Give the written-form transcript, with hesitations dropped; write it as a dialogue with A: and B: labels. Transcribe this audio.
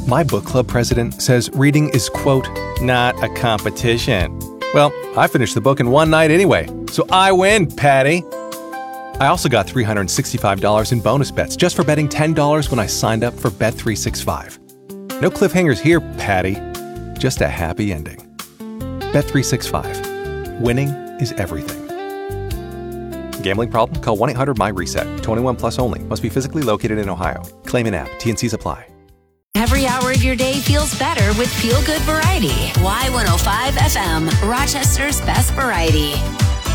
A: My book club president says reading is, quote, not a competition. Well, I finished the book in one night anyway, so I win, Patty. I also got $365 in bonus bets just for betting $10 when I signed up for Bet365. No cliffhangers here, Patty. Just a happy ending. Bet365. Winning is everything. Gambling problem? Call 1-800-MY-RESET. 21 plus only. Must be physically located in Ohio. Claim in app. T&Cs apply.
B: Every hour of your day feels better with Feel Good Variety. Y105 FM, Rochester's best variety.